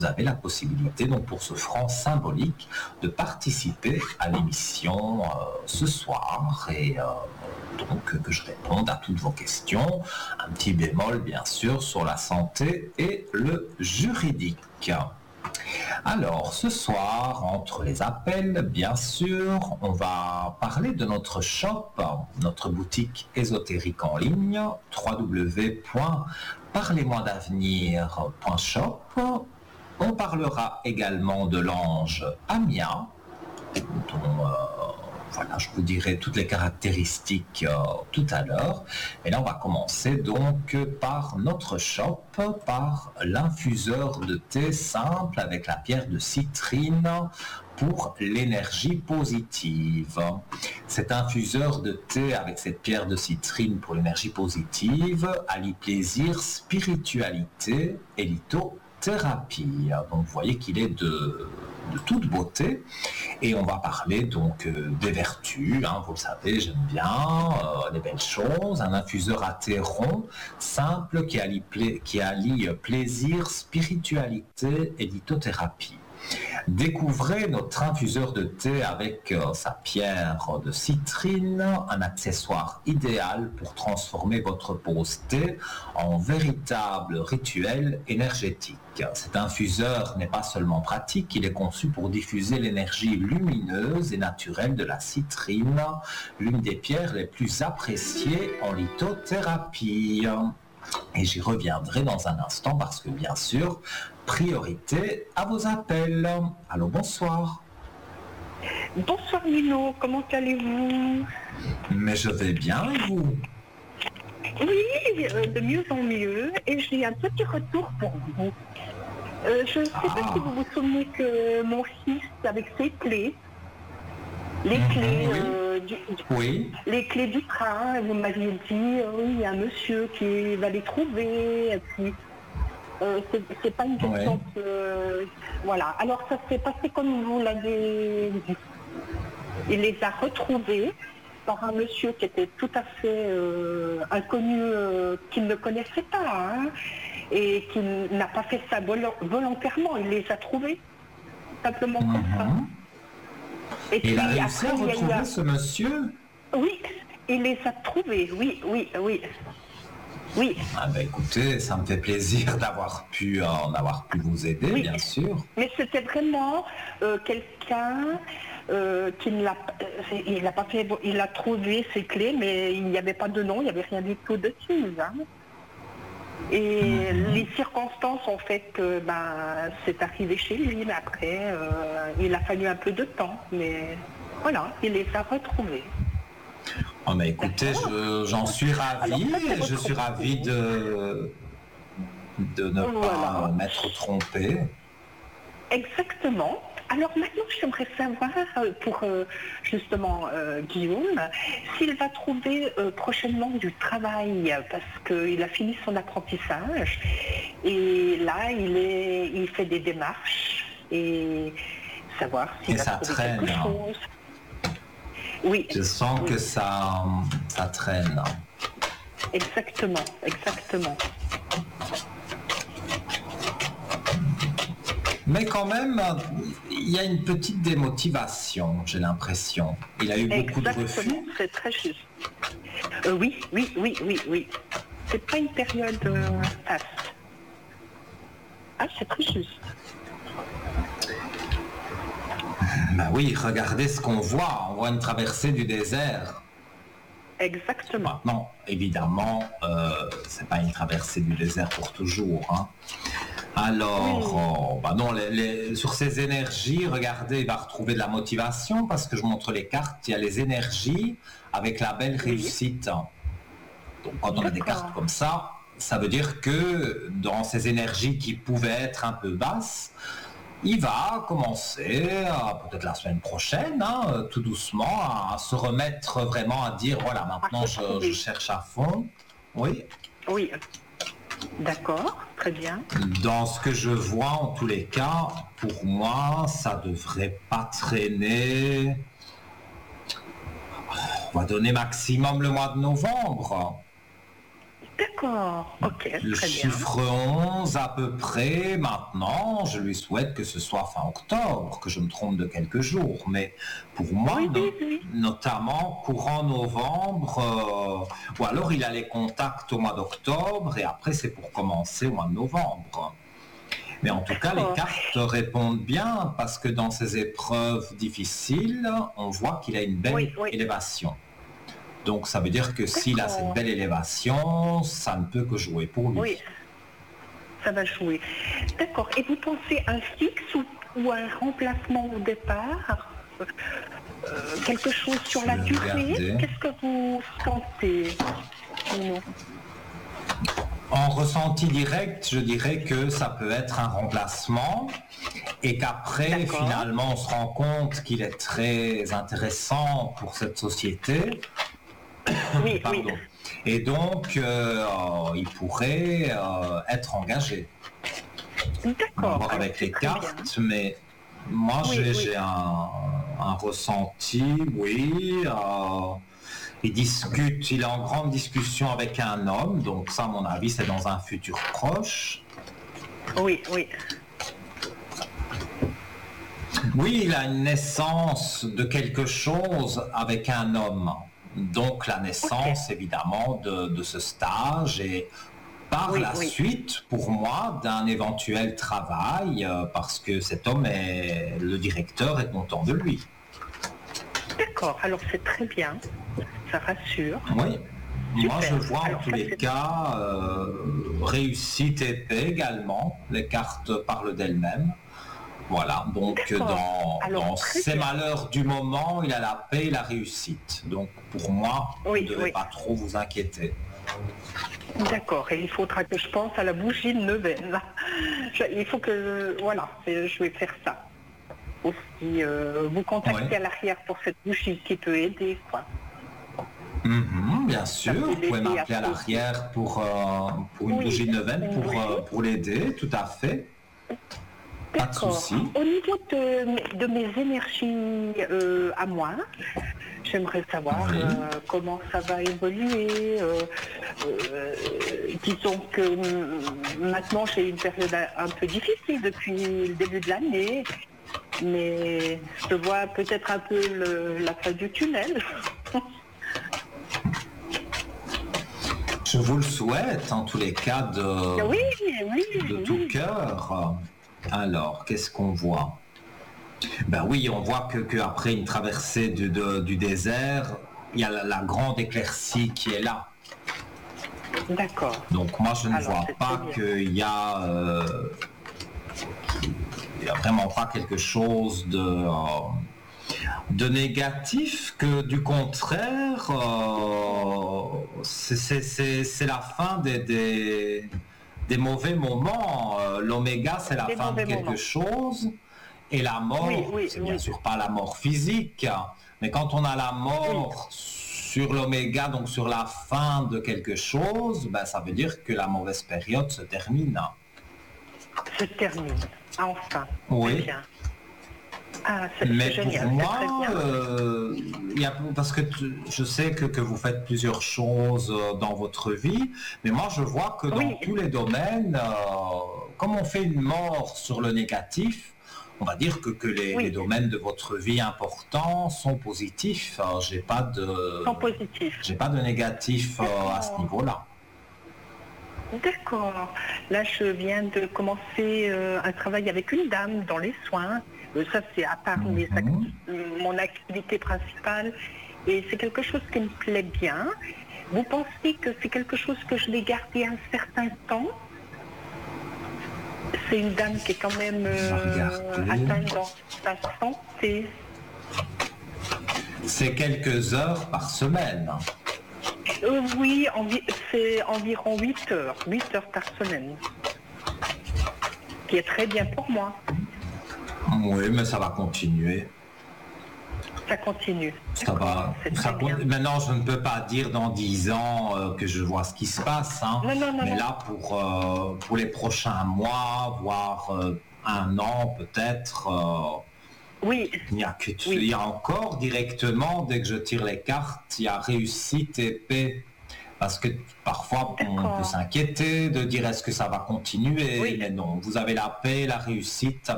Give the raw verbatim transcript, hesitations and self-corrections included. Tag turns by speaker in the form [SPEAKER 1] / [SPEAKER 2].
[SPEAKER 1] vous avez la possibilité, donc pour ce franc symbolique, de participer à l'émission euh, ce soir et euh, donc que je réponde à toutes vos questions. Un petit bémol, bien sûr, sur la santé et le juridique. Alors, ce soir, entre les appels, bien sûr, on va parler de notre shop, notre boutique ésotérique en ligne, w w w point parlez moi d'avenir point shop. On parlera également de l'ange Amia, dont euh, voilà, je vous dirai toutes les caractéristiques euh, tout à l'heure. Et là, on va commencer donc par notre shop, par l'infuseur de thé simple avec la pierre de citrine pour l'énergie positive. Cet infuseur de thé avec cette pierre de citrine pour l'énergie positive allie plaisir, spiritualité et lithothérapie. Donc, vous voyez qu'il est de... de toute beauté, et on va parler donc euh, des vertus, hein, vous le savez, j'aime bien, euh, les belles choses, un infuseur à thé rond, simple, qui allie, pla- qui allie plaisir, spiritualité et lithothérapie. Découvrez notre infuseur de thé avec euh, sa pierre de citrine, un accessoire idéal pour transformer votre pause thé en véritable rituel énergétique. Cet infuseur n'est pas seulement pratique, il est conçu pour diffuser l'énergie lumineuse et naturelle de la citrine, l'une des pierres les plus appréciées en lithothérapie. Et j'y reviendrai dans un instant parce que, bien sûr, priorité à vos appels. Allô, bonsoir.
[SPEAKER 2] Bonsoir Nino, comment allez-vous?
[SPEAKER 1] Mais je vais bien, et vous?
[SPEAKER 2] Oui, euh, de mieux en mieux. Et j'ai un petit retour pour vous. Euh, je ne sais
[SPEAKER 1] Ah.
[SPEAKER 2] pas si vous vous souvenez que mon fils, avec ses clés, les
[SPEAKER 1] Mhm,
[SPEAKER 2] clés,
[SPEAKER 1] oui.
[SPEAKER 2] euh, du,
[SPEAKER 1] Oui.
[SPEAKER 2] les clés du train, vous m'aviez dit, euh, oui, il y a un monsieur qui va les trouver, et puis euh, c'est, c'est pas une question
[SPEAKER 1] Ouais.
[SPEAKER 2] de... euh, voilà, alors ça s'est passé comme vous l'avez dit. Il les a retrouvés par un monsieur qui était tout à fait euh, inconnu, euh, qu'il ne connaissait pas, hein, et qui n'a pas fait ça volo- volontairement, il les a trouvés, simplement comme ça.
[SPEAKER 1] Mhm.
[SPEAKER 2] Et
[SPEAKER 1] Et
[SPEAKER 2] puis
[SPEAKER 1] il a réussi
[SPEAKER 2] après,
[SPEAKER 1] à
[SPEAKER 2] il y a eu
[SPEAKER 1] retrouver
[SPEAKER 2] un-
[SPEAKER 1] ce monsieur?
[SPEAKER 2] Oui, il les a trouvés, oui, oui, oui. Oui,
[SPEAKER 1] Ah ben écoutez, ça me fait plaisir d'avoir pu, euh, d'avoir pu vous aider,
[SPEAKER 2] Oui.
[SPEAKER 1] bien sûr.
[SPEAKER 2] mais c'était vraiment euh, quelqu'un euh, qui ne l'a euh, il n'a pas fait, il a trouvé ses clés, mais il n'y avait pas de nom, il n'y avait rien du tout dessus. Hein. Et
[SPEAKER 1] Mhm.
[SPEAKER 2] les circonstances ont fait que ben, c'est arrivé chez lui, mais après, euh, il a fallu un peu de temps. Mais voilà, il les a retrouvés.
[SPEAKER 1] Oh mais écoutez, je- j'en suis ravi,
[SPEAKER 2] Alors, ça, c'est
[SPEAKER 1] et je
[SPEAKER 2] votre
[SPEAKER 1] suis ravi
[SPEAKER 2] retour.
[SPEAKER 1] de, de ne pas
[SPEAKER 2] Voilà.
[SPEAKER 1] m'être trompé.
[SPEAKER 2] Exactement. Alors maintenant, j'aimerais savoir euh, pour euh, justement euh, Guillaume, s'il va trouver euh, prochainement du travail, parce qu'il a fini son apprentissage et là, il, est, il fait des démarches et savoir s'il
[SPEAKER 1] Et
[SPEAKER 2] va
[SPEAKER 1] ça
[SPEAKER 2] trouver
[SPEAKER 1] traîne,
[SPEAKER 2] quelque
[SPEAKER 1] hein.
[SPEAKER 2] chose. Oui,
[SPEAKER 1] Je sens que ça, ça traîne.
[SPEAKER 2] exactement, exactement.
[SPEAKER 1] Mais quand même, il y a une petite démotivation, j'ai l'impression. Il a eu beaucoup de
[SPEAKER 2] Exactement,
[SPEAKER 1] refus.
[SPEAKER 2] c'est très juste. Euh, oui, oui, oui, oui, oui. C'est pas une période euh, faste. Ah, c'est très juste.
[SPEAKER 1] Ben oui, regardez ce qu'on voit. On voit une traversée du désert.
[SPEAKER 2] Exactement.
[SPEAKER 1] Maintenant, évidemment, euh, c'est pas une traversée du désert pour toujours, hein. Alors,
[SPEAKER 2] Oui.
[SPEAKER 1] oh, bah non, les- les- sur ces énergies, regardez, il va retrouver de la motivation parce que je montre les cartes, il y a les énergies avec la belle
[SPEAKER 2] Oui.
[SPEAKER 1] réussite. Donc quand on a des
[SPEAKER 2] D'accord.
[SPEAKER 1] cartes comme ça, ça veut dire que dans ces énergies qui pouvaient être un peu basses, il va commencer, euh, peut-être la semaine prochaine, hein, euh, tout doucement, à se remettre vraiment à dire, voilà, maintenant
[SPEAKER 2] À se
[SPEAKER 1] je,
[SPEAKER 2] trouver.
[SPEAKER 1] je cherche à fond. Oui.
[SPEAKER 2] Oui. D'accord, très bien.
[SPEAKER 1] Dans ce que je vois, en tous les cas, pour moi, ça devrait pas traîner. On va donner maximum le mois de novembre.
[SPEAKER 2] D'accord, ok,
[SPEAKER 1] Le
[SPEAKER 2] très bien.
[SPEAKER 1] chiffre onze à peu près, maintenant, je lui souhaite que ce soit fin octobre, que je me trompe de quelques jours. Mais pour moi,
[SPEAKER 2] Oui,
[SPEAKER 1] no-
[SPEAKER 2] oui, oui.
[SPEAKER 1] notamment courant novembre, euh, ou alors il a les contacts au mois d'octobre et après c'est pour commencer au mois de novembre. Mais en tout cas, les
[SPEAKER 2] D'accord.
[SPEAKER 1] cartes répondent bien parce que dans ces épreuves difficiles, on voit qu'il a une belle
[SPEAKER 2] Oui, oui.
[SPEAKER 1] élévation. Donc ça veut dire que s'il a cette
[SPEAKER 2] D'accord.
[SPEAKER 1] belle élévation, ça ne peut que jouer pour lui.
[SPEAKER 2] Oui, ça va jouer. D'accord. Et vous pensez un fixe ou, ou un remplacement au départ? Euh, quelque chose sur la
[SPEAKER 1] Je vais
[SPEAKER 2] durée?
[SPEAKER 1] regarder.
[SPEAKER 2] Qu'est-ce que vous sentez? Non.
[SPEAKER 1] En ressenti direct, je dirais que ça peut être un remplacement et qu'après,
[SPEAKER 2] D'accord.
[SPEAKER 1] finalement, on se rend compte qu'il est très intéressant pour cette société.
[SPEAKER 2] Oui,
[SPEAKER 1] Pardon.
[SPEAKER 2] oui.
[SPEAKER 1] Et donc, euh, il pourrait euh, être engagé. On va
[SPEAKER 2] D'accord.
[SPEAKER 1] voir
[SPEAKER 2] Alors,
[SPEAKER 1] avec
[SPEAKER 2] c'est
[SPEAKER 1] les
[SPEAKER 2] très bien.
[SPEAKER 1] cartes, mais moi
[SPEAKER 2] Oui,
[SPEAKER 1] j'ai
[SPEAKER 2] oui.
[SPEAKER 1] j'ai un, un ressenti, oui. euh, il discute, il est en grande discussion avec un homme, donc ça, à mon avis, c'est dans un futur proche.
[SPEAKER 2] Oui, oui.
[SPEAKER 1] Oui, il a une naissance de quelque chose avec un homme. Donc la naissance,
[SPEAKER 2] Ok.
[SPEAKER 1] évidemment, de, de ce stage et par
[SPEAKER 2] Oui,
[SPEAKER 1] la
[SPEAKER 2] oui.
[SPEAKER 1] suite, pour moi, d'un éventuel travail, euh, parce que cet homme est, le directeur est content de lui.
[SPEAKER 2] D'accord. Alors, c'est très bien. Ça rassure.
[SPEAKER 1] Oui. Moi,
[SPEAKER 2] Super.
[SPEAKER 1] je vois en
[SPEAKER 2] Alors,
[SPEAKER 1] tous
[SPEAKER 2] ça,
[SPEAKER 1] les
[SPEAKER 2] c'est-
[SPEAKER 1] cas euh, réussite et paix également. Les cartes parlent d'elles-mêmes. Voilà, donc
[SPEAKER 2] D'accord.
[SPEAKER 1] dans,
[SPEAKER 2] Alors,
[SPEAKER 1] dans
[SPEAKER 2] très
[SPEAKER 1] ces
[SPEAKER 2] bien.
[SPEAKER 1] malheurs du moment, il a la paix et la réussite. Donc pour moi,
[SPEAKER 2] Oui,
[SPEAKER 1] vous ne devez
[SPEAKER 2] oui.
[SPEAKER 1] pas trop vous inquiéter.
[SPEAKER 2] D'accord. Et il faudra que je pense à la bougie de neuvaine. Je- Il faut que... Voilà, c'est- je vais faire ça. Aussi, euh, vous contacter
[SPEAKER 1] Ouais.
[SPEAKER 2] à l'arrière pour cette bougie qui peut aider, quoi.
[SPEAKER 1] Mhm, bien sûr,
[SPEAKER 2] peut
[SPEAKER 1] vous pouvez
[SPEAKER 2] l'aider à
[SPEAKER 1] m'appeler à
[SPEAKER 2] poser.
[SPEAKER 1] l'arrière pour, euh, pour une
[SPEAKER 2] Oui,
[SPEAKER 1] bougie neuvaine
[SPEAKER 2] une
[SPEAKER 1] pour,
[SPEAKER 2] bougie.
[SPEAKER 1] euh, pour l'aider, tout à fait. Pas de
[SPEAKER 2] D'accord.
[SPEAKER 1] souci.
[SPEAKER 2] Au niveau de, de mes énergies euh, à moi, j'aimerais savoir
[SPEAKER 1] Oui.
[SPEAKER 2] euh, comment ça va évoluer. euh, euh, disons que hum, maintenant j'ai une période un peu difficile depuis le début de l'année, mais je vois peut-être un peu le- la fin du tunnel.
[SPEAKER 1] Je vous le souhaite, en tous les cas, de,
[SPEAKER 2] Oui, oui,
[SPEAKER 1] de
[SPEAKER 2] oui.
[SPEAKER 1] tout cœur. Alors, qu'est-ce qu'on voit? Ben oui, on voit que, que après une traversée du, de- du désert, il y a la, la grande éclaircie qui est là.
[SPEAKER 2] D'accord.
[SPEAKER 1] Donc moi, je ne
[SPEAKER 2] Alors,
[SPEAKER 1] vois
[SPEAKER 2] c'est
[SPEAKER 1] pas
[SPEAKER 2] très bien.
[SPEAKER 1] qu'il y a, euh, il y a vraiment pas quelque chose de, euh, de négatif, que du contraire, euh, c'est- c'est c'est- c'est la fin des, des, des mauvais moments. Euh, L'oméga, c'est la
[SPEAKER 2] Des
[SPEAKER 1] fin de
[SPEAKER 2] mauvais
[SPEAKER 1] quelque
[SPEAKER 2] moments.
[SPEAKER 1] chose. Et la mort,
[SPEAKER 2] Oui, oui,
[SPEAKER 1] c'est bien
[SPEAKER 2] oui.
[SPEAKER 1] sûr pas la mort physique, mais quand on a la mort sur l'oméga, donc sur la fin de quelque chose, ben ça veut dire que la mauvaise période se termine.
[SPEAKER 2] Se termine. Enfin.
[SPEAKER 1] Oui.
[SPEAKER 2] Très bien. Ah, c'est c'est
[SPEAKER 1] Mais
[SPEAKER 2] génial,
[SPEAKER 1] pour
[SPEAKER 2] c'est
[SPEAKER 1] moi,
[SPEAKER 2] très bien.
[SPEAKER 1] euh, il y a- parce que tu- je sais que, que vous faites plusieurs choses euh, dans votre vie, mais moi je vois que dans
[SPEAKER 2] Oui.
[SPEAKER 1] tous les domaines, euh, comme on fait une mort sur le négatif, on va dire que, que les,
[SPEAKER 2] Oui.
[SPEAKER 1] les domaines de votre vie importants sont positifs. Euh, j'ai pas de,
[SPEAKER 2] Sont positifs.
[SPEAKER 1] j'ai pas de négatif euh, à ce niveau-là.
[SPEAKER 2] D'accord. Là, je viens de commencer euh, un travail avec une dame dans les soins. Euh, ça, c'est à part mes ac-
[SPEAKER 1] Mhm.
[SPEAKER 2] mon activité principale. Et c'est quelque chose qui me plaît bien. Vous pensez que c'est quelque chose que je vais garder un certain temps? C'est une dame qui est quand même euh,
[SPEAKER 1] regarder.
[SPEAKER 2] atteinte dans sa santé.
[SPEAKER 1] C'est quelques heures par semaine.
[SPEAKER 2] Euh, oui, envi- c'est environ huit heures, huit heures par semaine. Qui est très bien pour moi.
[SPEAKER 1] Oui, mais ça va continuer.
[SPEAKER 2] Ça continue.
[SPEAKER 1] Ça va.
[SPEAKER 2] C'est
[SPEAKER 1] Ça,
[SPEAKER 2] très bien.
[SPEAKER 1] maintenant, je ne peux pas dire dans dix ans euh, que je vois ce qui se passe. Hein.
[SPEAKER 2] Non, non, non,
[SPEAKER 1] Mais
[SPEAKER 2] non.
[SPEAKER 1] là, pour, euh, pour les prochains mois, voire euh, un an peut-être, euh,
[SPEAKER 2] Oui,
[SPEAKER 1] il n'y a que
[SPEAKER 2] Oui.
[SPEAKER 1] il y a encore directement, dès que je tire les cartes, il y a réussite et paix. Parce que parfois, on
[SPEAKER 2] D'accord.
[SPEAKER 1] peut s'inquiéter de dire est-ce que ça va continuer,
[SPEAKER 2] Oui.
[SPEAKER 1] mais non, vous avez la paix, la réussite, ça